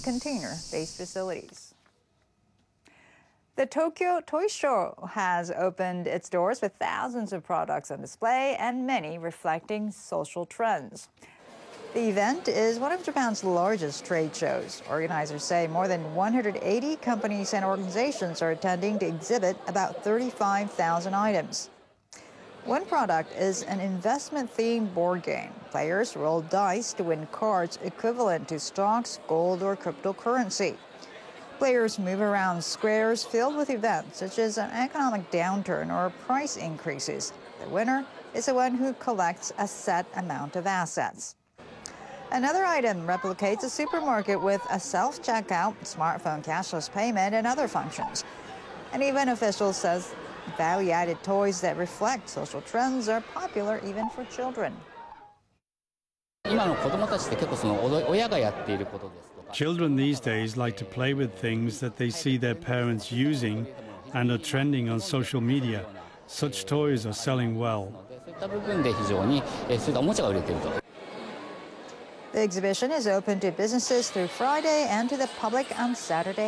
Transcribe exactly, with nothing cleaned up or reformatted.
container-based facilities. The Tokyo Toy Show has opened its doors with thousands of products on display and many reflecting social trends. The event is one of Japan's largest trade shows. Organizers say more than one hundred eighty companies and organizations are attending to exhibit about thirty-five thousand items. One product is an investment-themed board game. Players roll dice to win cards equivalent to stocks, gold, or cryptocurrency. Players move around squares filled with events such as an economic downturn or price increases. The winner is the one who collects a set amount of assets. Another item replicates a supermarket with a self-checkout, smartphone cashless payment, and other functions. An event official says value-added toys that reflect social trends are popular even for children. Children these days like to play with things that they see their parents using and are trending on social media. Such toys are selling well. The exhibition is open to businesses through Friday and to the public on Saturday.